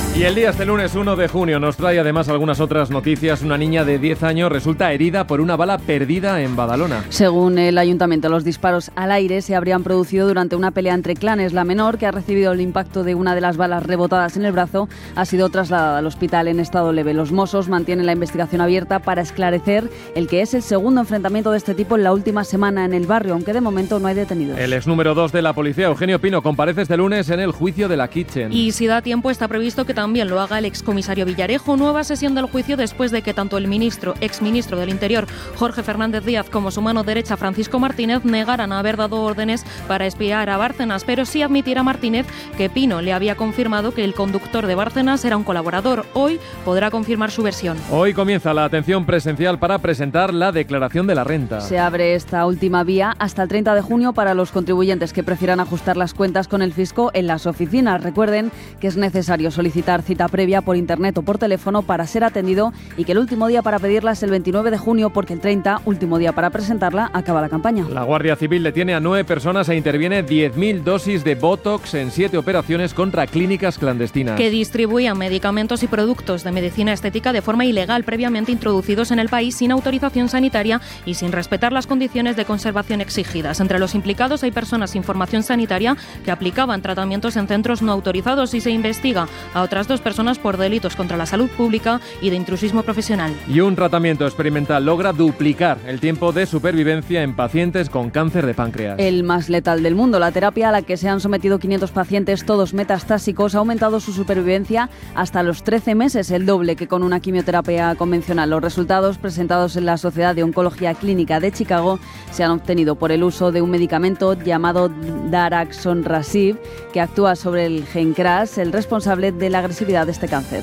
Y el día este lunes 1 de junio nos trae además algunas otras noticias. Una niña de 10 años resulta herida por una bala perdida en Badalona. Según el ayuntamiento, los disparos al aire se habrían producido durante una pelea entre clanes. La menor, que ha recibido el impacto de una de las balas rebotadas en el brazo, ha sido trasladada al hospital en estado leve. Los Mossos mantienen la investigación abierta para esclarecer el que es el segundo enfrentamiento de este tipo en la última semana en el barrio, aunque de momento no hay detenidos. El ex número 2 de la policía, Eugenio Pino, comparece este lunes en el juicio de la Kitchen. Y si da tiempo, está previsto que también lo haga el excomisario Villarejo. Nueva sesión del juicio después de que tanto el exministro del Interior, Jorge Fernández Díaz, como su mano derecha, Francisco Martínez, negaran haber dado órdenes para espiar a Bárcenas, pero sí admitirá Martínez que Pino le había confirmado que el conductor de Bárcenas era un colaborador. Hoy podrá confirmar su versión. Hoy comienza la atención presencial para presentar la declaración de la renta. Se abre esta última vía hasta el 30 de junio para los contribuyentes que prefieran ajustar las cuentas con el fisco en las oficinas. Recuerden que es necesario solicitar cita previa por internet o por teléfono para ser atendido y que el último día para pedirla es el 29 de junio porque el 30, último día para presentarla, acaba la campaña. La Guardia Civil detiene a 9 personas e interviene 10.000 dosis de Botox en 7 operaciones contra clínicas clandestinas. Que distribuían medicamentos y productos de medicina estética de forma ilegal previamente introducidos en el país sin autorización sanitaria y sin respetar las condiciones de conservación exigidas. Entre los implicados hay personas sin formación sanitaria que aplicaban tratamientos en centros no autorizados y se investiga a otras 2 personas por delitos contra la salud pública y de intrusismo profesional. Y un tratamiento experimental logra duplicar el tiempo de supervivencia en pacientes con cáncer de páncreas. El más letal del mundo. La terapia a la que se han sometido 500 pacientes, todos metastásicos, ha aumentado su supervivencia hasta los 13 meses, el doble que con una quimioterapia convencional. Los resultados presentados en la Sociedad de Oncología Clínica de Chicago se han obtenido por el uso de un medicamento llamado daraxonrasib que actúa sobre el gen KRAS, el responsable de la agresividad de este cáncer.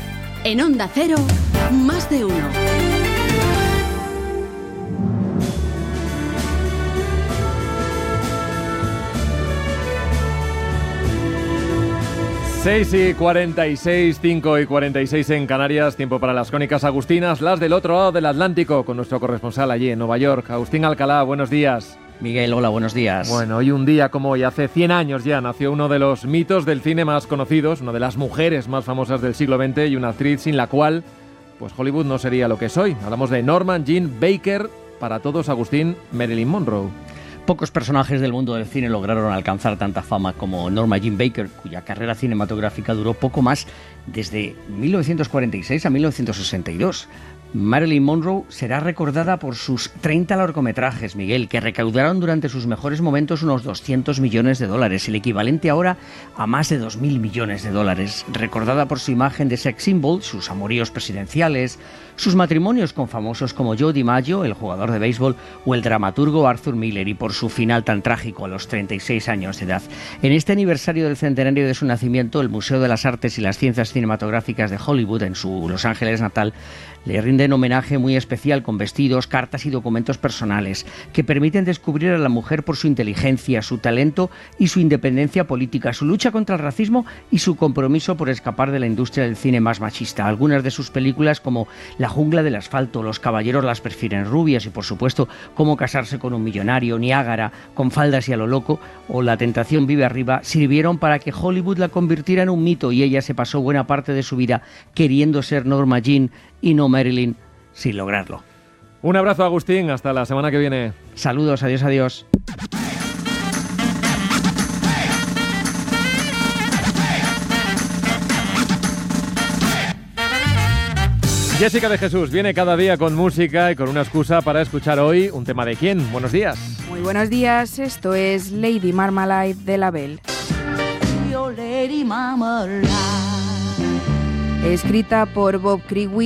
En Onda Cero, más de uno. Seis y 46, 5 y 46 en Canarias, tiempo para las crónicas agustinas, las del otro lado del Atlántico, con nuestro corresponsal allí en Nueva York, Agustín Alcalá, buenos días. Miguel, hola, buenos días. Bueno, hoy un día como hoy, hace 100 años ya, nació uno de los mitos del cine más conocidos, una de las mujeres más famosas del siglo XX y una actriz sin la cual, pues Hollywood no sería lo que es hoy. Hablamos de Norma Jean Baker, para todos, Agustín, Marilyn Monroe. Pocos personajes del mundo del cine lograron alcanzar tanta fama como Norma Jean Baker, cuya carrera cinematográfica duró poco más desde 1946 a 1962. Marilyn Monroe será recordada por sus 30 largometrajes, Miguel, que recaudaron durante sus mejores momentos unos $200 millones, el equivalente ahora a más de 2.000 millones de dólares. Recordada por su imagen de sex symbol, sus amoríos presidenciales, sus matrimonios con famosos como Joe DiMaggio, el jugador de béisbol, o el dramaturgo Arthur Miller, y por su final tan trágico a los 36 años de edad. En este aniversario del centenario de su nacimiento, el Museo de las Artes y las Ciencias Cinematográficas de Hollywood, en su Los Ángeles natal, le rinden homenaje muy especial con vestidos, cartas y documentos personales que permiten descubrir a la mujer por su inteligencia, su talento y su independencia política, su lucha contra el racismo y su compromiso por escapar de la industria del cine más machista. Algunas de sus películas, como La jungla del asfalto, Los caballeros las prefieren rubias y, por supuesto, Cómo casarse con un millonario, Niágara, Con faldas y a lo loco, o La tentación vive arriba, sirvieron para que Hollywood la convirtiera en un mito, y ella se pasó buena parte de su vida queriendo ser Norma Jean y no Marilyn, sin lograrlo. Un abrazo, Agustín, hasta la semana que viene. Saludos, adiós, adiós. Jessica de Jesús viene cada día con música y con una excusa para escuchar hoy un tema de quién. Buenos días. Muy buenos días, esto es Lady Marmalade de Label. Escrita por Bob Crigui